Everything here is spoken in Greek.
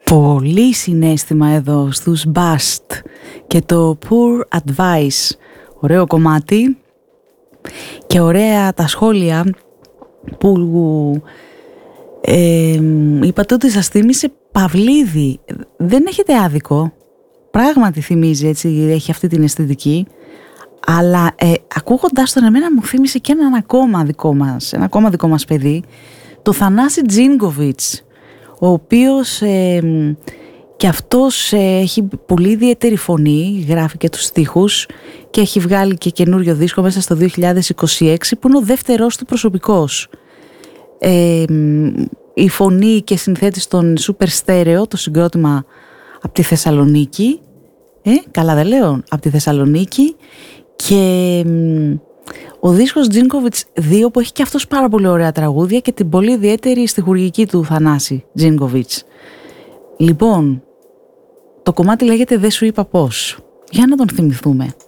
Πολύ συναίσθημα εδώ στους Bust και το Poor Advice. Ωραίο κομμάτι και ωραία τα σχόλια που είπατε ότι σας θύμισε Παυλίδη. Δεν έχετε άδικο, πράγματι θυμίζει, έτσι, έχει αυτή την αισθητική, αλλά ακούγοντας τον εμένα μου θύμισε και ένα ακόμα δικό μας παιδί, το Θανάση Τζίνκοβιτς, ο οποίος και αυτός έχει πολύ ιδιαίτερη φωνή, γράφει και τους στίχους και έχει βγάλει και καινούριο δίσκο μέσα στο 2026 που είναι ο δεύτερος του προσωπικός. Η φωνή και συνθέτης των Super Stereo, το συγκρότημα από τη Θεσσαλονίκη, καλά δεν λέω, από τη Θεσσαλονίκη, και ο δίσκος Τζίνκοβιτς 2 που έχει και αυτός πάρα πολύ ωραία τραγούδια και την πολύ ιδιαίτερη στιχουργική του Θανάση Τζίνκοβιτς. Λοιπόν, το κομμάτι λέγεται «Δεν σου είπα πώς». Για να τον θυμηθούμε.